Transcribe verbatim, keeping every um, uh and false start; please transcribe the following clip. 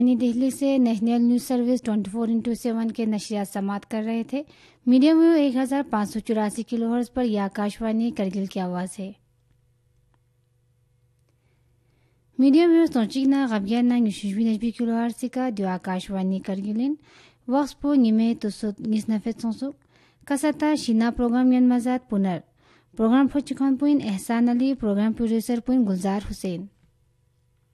नई दिल्ली से national news service चौबीस इंटू सात के नशियात समाप्त कर रहे थे। मीडियम वेव एक हजार पाँच सौ चौरासी किलोहर्ट्ज पर यह आकाशवाणी करगिल की आवाज़ है। मीडियम वेव सोचिकना गबियाना नुशुजबी नजबी किलोहर्ट्ज का दियो आकाशवाणी करगिलिन वक्स पो निमे तुसुत निस्नफेत सोंसुक कसता शिना प्रोग्राम यन मजात पुनर प्रोग्राम फुचिकन पुइन एहसान अली प्रोग्राम प्रोड्यूसर पुइन गुलजार हुसैन।